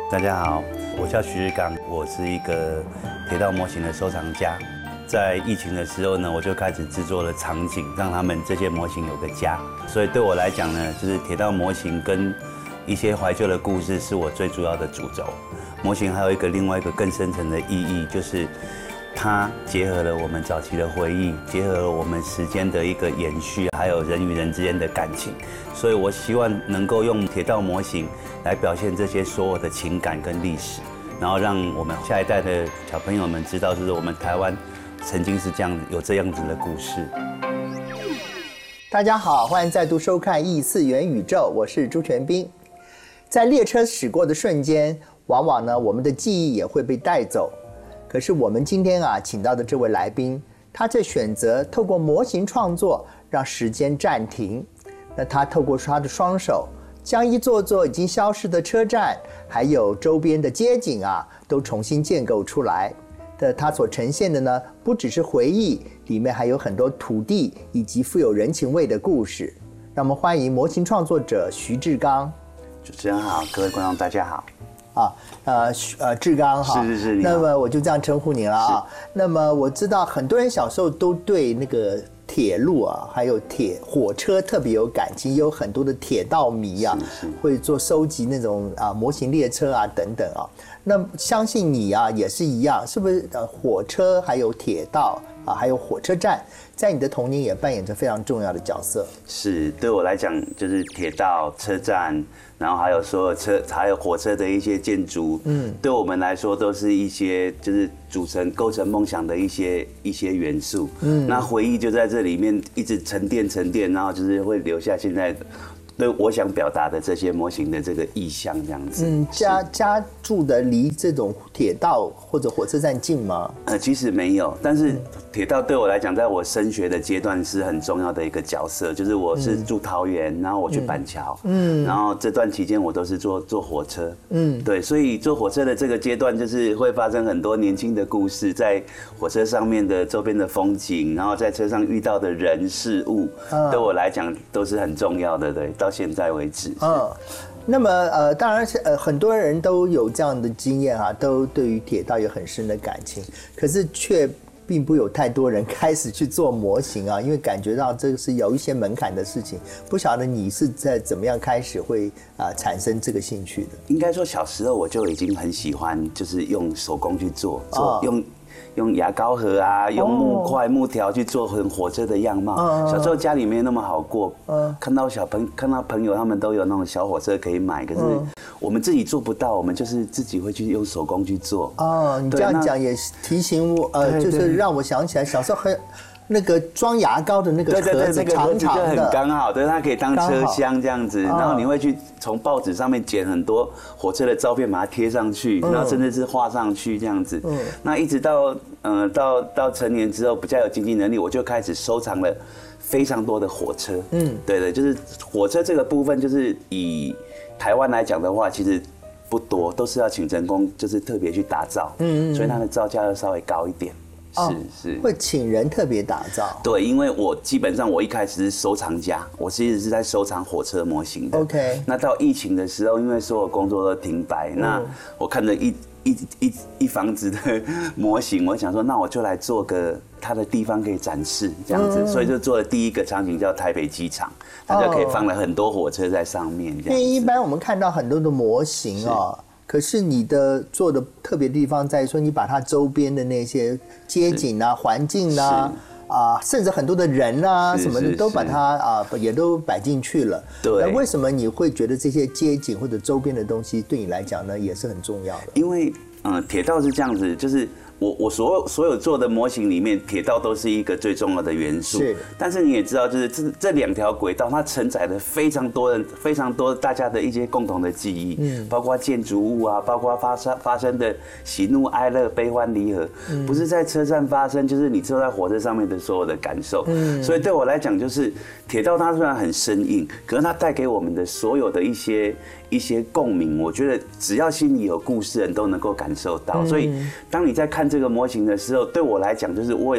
大家好，我叫徐日刚，我是一个铁道模型的收藏家。在疫情的时候呢，我就开始制作了场景，让他们这些模型有个家。所以对我来讲呢，就是铁道模型跟一些怀旧的故事是我最主要的主轴。模型还有另外一个更深层的意义，就是它结合了我们早期的回忆，结合了我们时间的一个延续，还有人与人之间的感情。所以我希望能够用铁道模型来表现这些所有的情感跟历史，然后让我们下一代的小朋友们知道，就是我们台湾曾经是有这样子的故事。 大家好，欢迎再度收看异次元宇宙，我是朱全斌。在列车驶过的瞬间，往往呢，我们的记忆也会被带走。可是我们今天请到的这位来宾，他在选择透过模型创作，让时间暂停。那他透过他的双手，将一座座已经消失的车站，还有周边的街景都重新建构出来。他所呈现的呢，不只是回忆，里面还有很多土地以及富有人情味的故事。让我们欢迎模型创作者徐志刚。 主持人好，各位观众大家好。 志刚哈， 是， 那么我就这样称呼您了啊。那么我知道很多人小时候都对那个铁路还有火车特别有感情，有很多的铁道迷会做收集那种模型列车等等那相信你也是一样，是不是？火车还有铁道还有火车站，在你的童年也扮演着非常重要的角色。是， 对我来讲，就是铁道、车站，然后还有所有还有火车的一些建筑，对我们来说都是一些就是构成梦想的一些元素。那回忆就在这里面一直沉淀，然后就是会留下现在对我想表达的这些模型的这个意象，这样子。 家住的离这种铁道或者火车站近吗？ 其实没有，但是铁道对我来讲，在我升学的阶段是很重要的一个角色。就是我是住桃园，然后我去板桥，然后这段期间我都是坐火车，对，所以坐火车的这个阶段，就是会发生很多年轻的故事，在火车上面的周边的风景，然后在车上遇到的人事物，对我来讲都是很重要的，对。到现在为止， 那么当然是很多人都有这样的经验都对于铁道有很深的感情，可是却并不有太多人开始去做模型因为感觉到这个是有一些门槛的事情。不晓得你是在怎么样开始会产生这个兴趣的？ 应该说小时候我就已经很喜欢，就是用手工去做用牙膏盒用木块、木条去做成火车的样貌。小时候家里没那么好过，看到朋友他们都有那种小火车可以买，可是我们自己做不到，我们就是自己会去用手工去做。 你这样讲也提醒我，就是让我想起来小时候那个装牙膏的那个盒子，长长的， 很刚好，对，它可以当车厢这样子。然后你会去从报纸上面剪很多火车的照片，把它贴上去，然后甚至是画上去这样子。那一直到成年之后，比较有经济能力，我就开始收藏了非常多的火车。对，就是火车这个部分，就是以台湾来讲的话，其实不多，都是要请人工，就是特别去打造。所以它的造价要稍微高一点。是会请人特别打造。 对，因为我基本上我一开始是收藏家，我其实是在收藏火车模型的。 OK。 那到疫情的时候，因为所有工作都停摆，那我看着一房子的模型，我想说，那我就来做个它的地方可以展示这样子，所以就做了第一个场景叫台北机场，它就可以放了很多火车在上面这样子。 因为一般我们看到很多的模型可是你的做的特别的地方在于说，你把它周边的那些街景环境甚至很多的人什么的都把它也都摆进去了。 对。 那为什么你会觉得这些街景或者周边的东西对你来讲呢也是很重要的？ 因为铁道是这样子，就是我所有做的模型里面，铁道都是一个最重要的元素。 是。 但是你也知道，就是这两条轨道，它承载了非常多大家的一些共同的记忆，包括建筑物包括发生的喜怒哀乐、悲欢离合，不是在车站发生，就是你坐在火车上面的所有的感受。所以对我来讲，就是铁道它虽然很生硬，可是它带给我们的所有的一些共鸣，我觉得只要心里有故事的人都能够感受到。所以当你在看这个模型的时候，对我来讲就是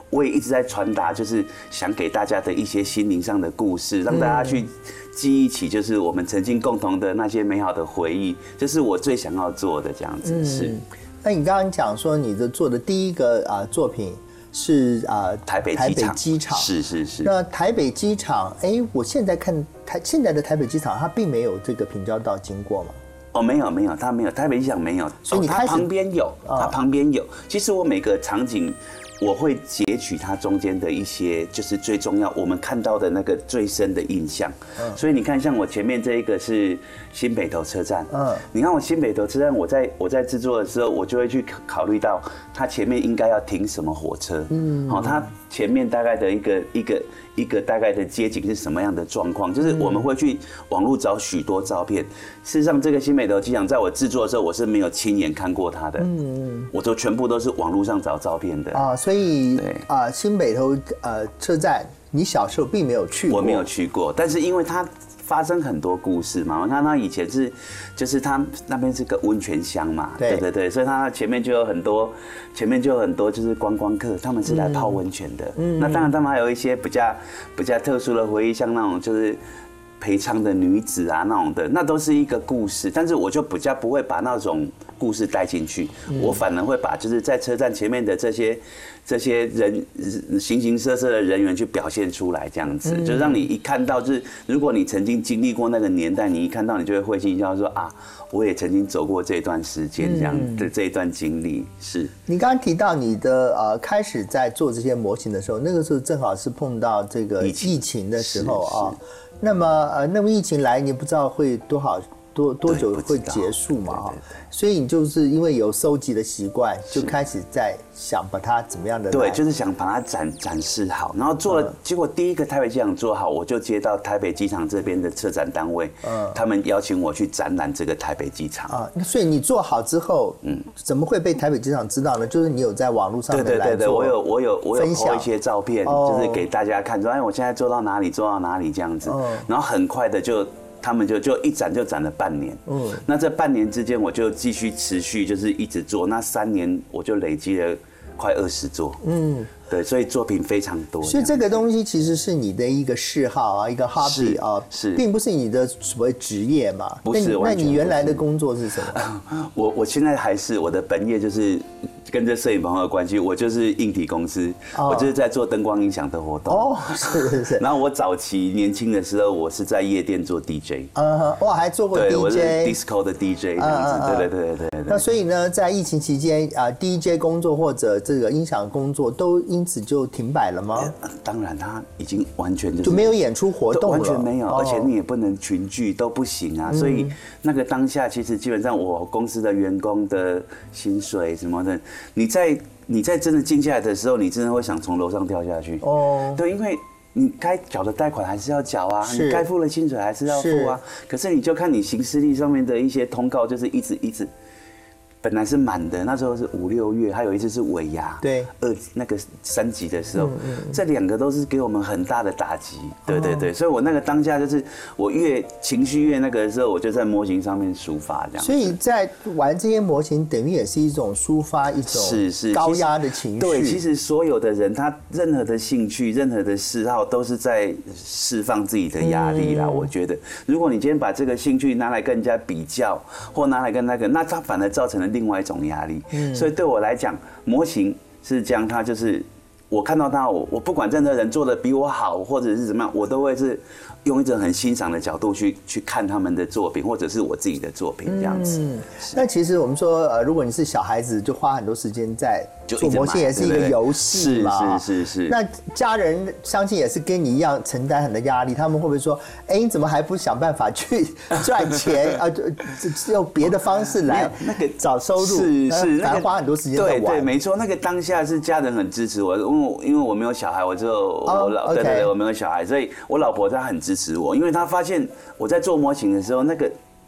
我也一直在传达，就是想给大家的一些心灵上的故事，让大家去记忆起，就是我们曾经共同的那些美好的回忆，这是我最想要做的这样子。是。 那你刚刚讲说你做的第一个作品是台北机场，是。 那台北机场，我现在看现在的台北机场，它并没有这个平交道经过嘛？ 哦，没有，它没有，台北机场没有， 所以它旁边有，它旁边有。其实我每个场景，我会截取它中间的一些，就是最重要我们看到的那个最深的印象。所以你看，像我前面这一个是新北投车站，你看我新北投车站，我在制作的时候，我就会去考虑到它前面应该要停什么火车，它前面大概的一个大概的街景是什么样的状况，就是我们会去网络找许多照片。事实上，这个新北投机场在我制作的时候，我是没有亲眼看过它的，我都全部都是网络上找照片的所以新北投车站，你小时候并没有去过， 我没有去过，但是因为它发生很多故事嘛，我看它以前就是它那边是个温泉乡嘛，对，所以它前面就有很多就是观光客，他们是来泡温泉的。那当然他们还有一些比较特殊的回忆，像那种就是陪唱的女子啊那种的，那都是一个故事。但是我就比较不会把那种故事带进去，我反而会把就是在车站前面的这些人形形色色的人员去表现出来，这样子就让你一看到，就是如果你曾经经历过那个年代，你一看到你就会会心一笑，说啊，我也曾经走过这段时间，这样的这一段经历。是你刚刚提到你的开始在做这些模型的时候，那个时候正好是碰到这个疫情的时候啊。那么疫情来，你不知道会多久会结束嘛？所以你就是因为有收集的习惯，就开始在想把它怎么样的对，就是想把它展示好，然后做了，结果第一个台北机场做好，我就接到台北机场这边的策展单位，他们邀请我去展览这个台北机场所以你做好之后，怎么会被台北机场知道呢？就是你有在网络上面来对，我有拍一些照片，就是给大家看，说我现在做到哪里这样子，然后很快的他们就一展就展了半年，那这半年之间我就继续持续就是一直做，那3年我就累积了快20座，对，所以作品非常多。 所以这个东西其实是你的一个嗜好一个 hobby 是， 并不是你的所谓职业嘛？ 不是， 那你原来的工作是什么？ 我现在还是我的本业就是跟这摄影棚有关系，我就是硬体公司，我就是在做灯光音响的活动。 是。 然后我早期年轻的时候，我是在夜店做 DJ。 还做过 DJ， 对，我是 disco 的 DJ 这样子。对。 那所以呢，在疫情期间DJ 工作或者这个音响工作都因此就停摆了吗？ 当然，他已经完全就没有演出活动了， 完全没有，而且你也不能群聚，都不行啊。所以那个当下，其实基本上我公司的员工的薪水什么的，你在真的静下来的时候，你真的会想从楼上跳下去。对，因为你该缴的贷款还是要缴啊，你该付的薪水还是要付啊。可是你就看你行事历上面的一些通告，就是一直。本来是满的，那时候是5、6月，还有一次是尾牙， 对那个3级的时候，这2个都是给我们很大的打击，对，所以我那个当下就是我越情绪越那个的时候，我就在模型上面抒发这样。 所以在玩这些模型，等于也是一种抒发一种高压的情绪。 对，其实所有的人他任何的兴趣、任何的嗜好，都是在释放自己的压力啦。我觉得，如果你今天把这个兴趣拿来跟人家比较，或拿来跟那个，那它反而造成了另外一种压力，所以对我来讲，模型是这样，它就是我看到它，我不管任何人做的比我好，或者是怎么样，我都会是用一种很欣赏的角度去看他们的作品，或者是我自己的作品这样子。 那其实我们说，如果你是小孩子，就花很多时间在做模型，也是一个游戏嘛。 是。 那家人相信也是跟你一样承担很多压力，他们会不会说，你怎么还不想办法去赚钱用别的方式来找收入？是，反而花很多时间在玩。 对，没错，那个当下是家人很支持我，因为我没有小孩，我只有对，我没有小孩，所以我老婆她很支持我，因为她发现我在做模型的时候，那个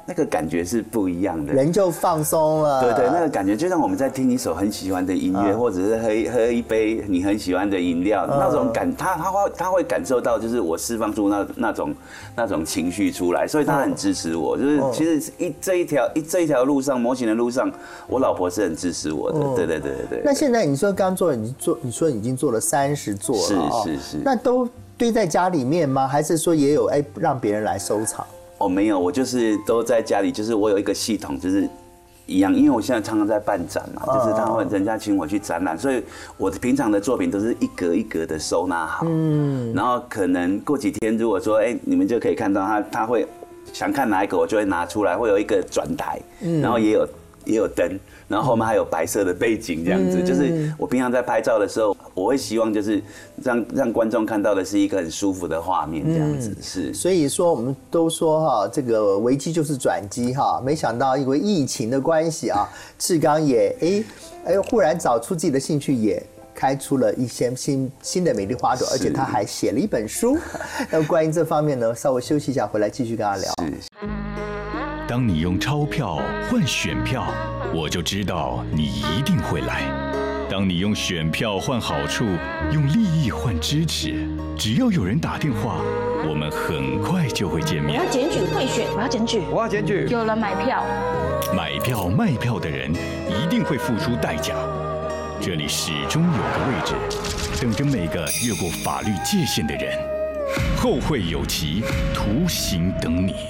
那个感觉是不一样的， 人就放松了。 对，那个感觉就像我们在听一首很喜欢的音乐，或者是喝一杯你很喜欢的饮料，那种感，他会感受到，就是我释放出那种情绪出来，所以他很支持我。就是其实这一条路上，模型的路上，我老婆是很支持我的。对。 那现在你说刚做，你说已经做了30座了， 是。 那都堆在家里面吗？还是说也有让别人来收藏？ 哦，没有，我就是都在家里，就是我有一个系统，就是一样，因为我现在常常在办展嘛，就是人家请我去展览，所以我平常的作品都是一格一格的收纳好，然后可能过几天如果说，你们就可以看到他会想看哪一个，我就会拿出来，会有一个转台，然后也有灯，然后后面还有白色的背景，这样子，就是我平常在拍照的时候，我会希望就是让观众看到的是一个很舒服的画面，这样子是。 所以说我们都说这个危机就是转机没想到因为疫情的关系志刚也忽然找出自己的兴趣，也开出了一些新的美丽花朵，而且他还写了一本书。那关于这方面呢，稍微休息一下，回来继续跟他聊。 当你用钞票换选票，我就知道你一定会来。当你用选票换好处，用利益换支持，只要有人打电话，我们很快就会见面。 我要检举贿选，我要检举， 我要检举。 有人买票， 买票卖票的人一定会付出代价。这里始终有个位置，等着每个越过法律界限的人。后会有期，徒刑等你。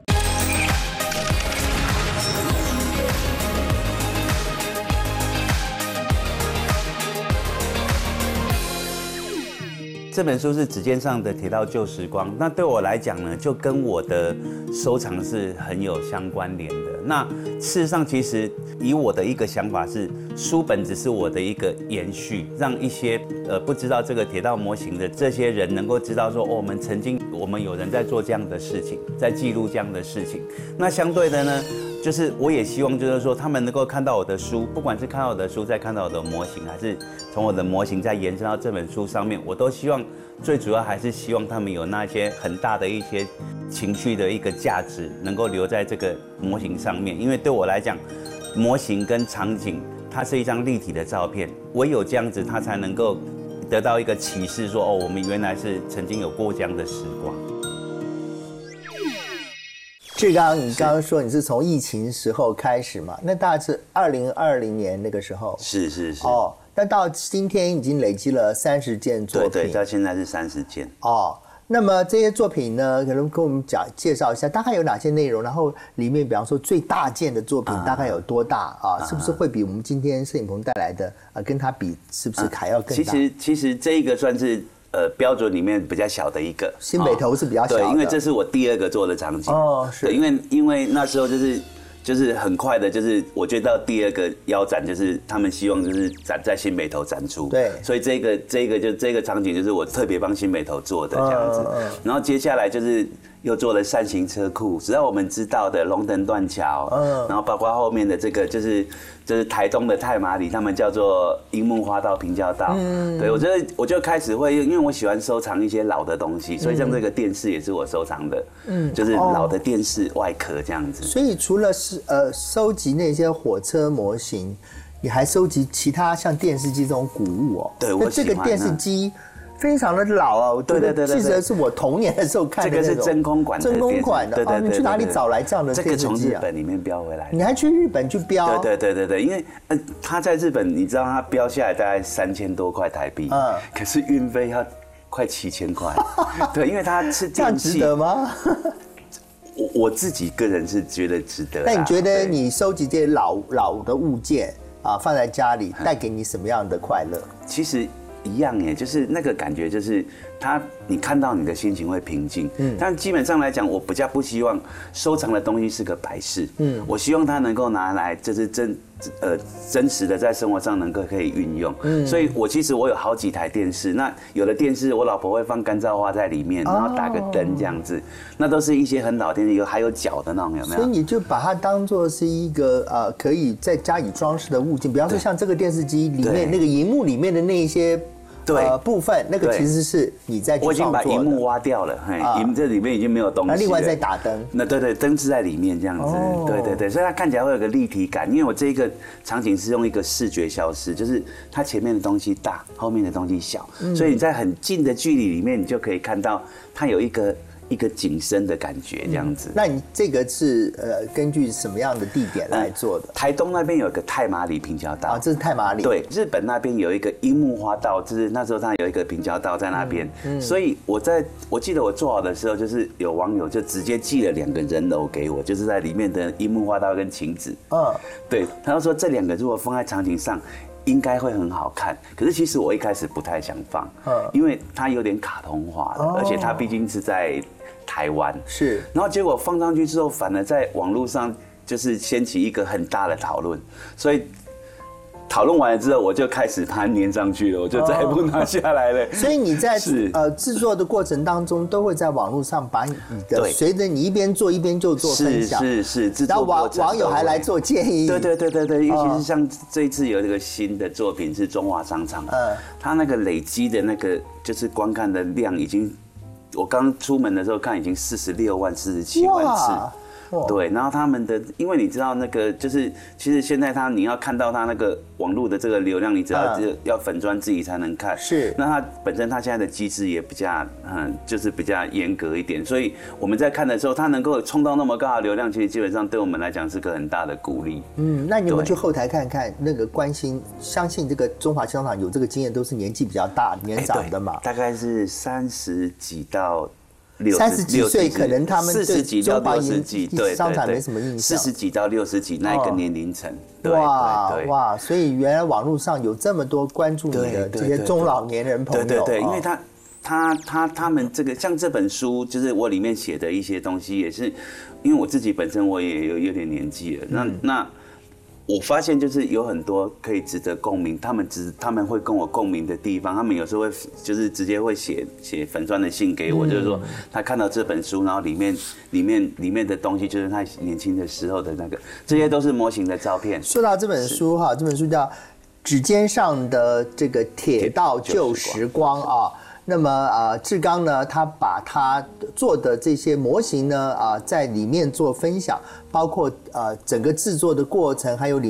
这本书是指尖上的铁道旧时光，那对我来讲呢，就跟我的收藏是很有相关联的。那事实上，其实以我的一个想法是，书本只是我的一个延续，让一些不知道这个铁道模型的这些人能够知道说，我们有人在做这样的事情，在记录这样的事情。那相对的呢，就是我也希望就是说，他们能够看到我的书，不管是看到我的书，再看到我的模型，还是从我的模型再延伸到这本书上面，我都希望，最主要还是希望他们有那些很大的一些情绪的一个价值，能够留在这个模型上面。因为对我来讲，模型跟场景，它是一张立体的照片，唯有这样子，它才能够得到一个启示说，我们原来是曾经有过这样的时光。 志刚，你刚刚说你是从疫情时候开始嘛？那大概是2020年那个时候。 是。 那到今天已经累积了30件作品。 对，到现在是30件。 那么这些作品呢，可能跟我们介绍一下，大概有哪些内容？然后里面，比方说最大件的作品大概有多大是不是会比我们今天摄影棚带来的跟它比，是不是还要更大？ 其实这一个算是标准里面比较小的一个。 新北投是比较小的。 对，因为这是我第2个做的场景。是。因为那时候就是很快的，就是我觉得到第2个腰展，就是他们希望就是在新北投展出， 对， 所以这个场景就是我特别帮新北投做的这样子，然后接下来就是又做了扇形车库，只要我们知道的龙腾断桥，然后包括后面的这个就是台东的太麻里，他们叫做樱木花道平交道，对，我就开始会，因为我喜欢收藏一些老的东西，所以像这个电视也是我收藏的，就是老的电视外壳这样子。 所以除了收集那些火车模型，你还收集其他像电视机这种古物对，我喜欢。 这个电视机非常的老对，记得是我童年的时候看的那种。 这个是真空管的。 真空管的。你去哪里找来这样的电视机啊？ 这个从日本里面标回来。 你还去日本去标？ 对，因为他在日本，你知道他标下来大概3000多块台币，可是运费要快7000块。对，因为它是电器。这样值得吗？我自己个人是觉得值得。 那你觉得你收集这些老的物件放在家里，带给你什么样的快乐？ 其实一样耶，就是那个感觉，就是你看到你的心情会平静。但基本上来讲，我比较不希望收藏的东西是个摆饰。我希望它能够拿来，就是真实的在生活上可以运用。所以我其实有好几台电视，那有的电视我老婆会放干燥花在里面，然后打个灯这样子，那都是一些很老电视，还有脚的那种，有没有？ 所以你就把它当作是一个可以在家里装饰的物件，比方说像这个电视机里面那个荧幕里面的那一些部分，那个其实是你在我已经把荧幕挖掉了，这里面已经没有东西了。 那另外再打灯， 那对，灯是在里面这样子，对，所以它看起来会有个立体感。因为我这个场景是用一个视觉消失，就是它前面的东西大，后面的东西小，所以你在很近的距离里面，你就可以看到它有一个景深的感觉，这样子。 那你这个是根据什么样的地点来做的？ 台东那边有一个太麻里平交道啊，这是太麻里。 对，日本那边有一个樱木花道，就是那时候它有一个平交道在那边，所以我记得我做好的时候，就是有网友就直接寄了2个人偶给我，就是在里面的樱木花道跟晴子。对，他就说这2个如果放在场景上，应该会很好看。可是其实我一开始不太想放，因为它有点卡通化了，而且它毕竟是在台湾， 是， 然后结果放上去之后，反而在网络上就是掀起一个很大的讨论，所以讨论完了之后，我就开始把它粘上去了，我就再也不拿下来了。 所以你在制作的过程当中，都会在网络上把你的随着你一边做一边就做分享， 是， 然后网友还来做建议， 对，尤其是像这一次有这个新的作品是中华商场，它那个累积的那个就是观看的量已经。我刚出门的时候看已经46万、47万次，对，然后他们的，因为你知道那个就是，其实现在你要看到他那个网络的这个流量，你只要粉专自己才能看， 是， 那它本身它现在的机制也比较，就是比较严格一点，所以我们在看的时候，它能够冲到那么高的流量，其实基本上对我们来讲是个很大的鼓励。 那你们去后台看看，那个关心，相信这个中华商场有这个经验，都是年纪比较大、年长的嘛， 大概是30几到。 30几岁，可能他们 40几到60几，对， 商场没什么印象。 40几到60几那一个年龄层， 哇，所以原来网络上有这么多关注你的这些中老年人朋友， 对，因为他们这个像这本书，就是我里面写的一些东西，也是因为我自己本身我也有点年纪了，那。我发现就是有很多可以值得共鸣，他们会跟我共鸣的地方，他们有时候会就是直接会写粉专的信给我，就是说他看到这本书，然后里面的东西就是他年轻的时候的那个，这些都是模型的照片。 说到这本书哈，这本书叫《指尖上的这个铁道旧时光》啊。那么志刚呢，他把他做的这些模型呢在里面做分享，包括整个制作的过程，还有里